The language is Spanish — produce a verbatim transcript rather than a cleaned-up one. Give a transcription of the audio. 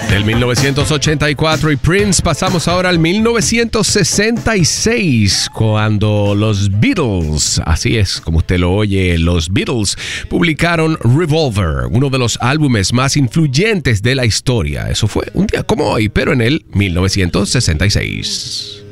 Del mil novecientos ochenta y cuatro y Prince pasamos ahora al mil novecientos sesenta y seis, cuando los Beatles, así es como usted lo oye, los Beatles publicaron Revolver, uno de los álbumes más influyentes de la historia. Eso fue un día como hoy, pero en el mil novecientos sesenta y seis.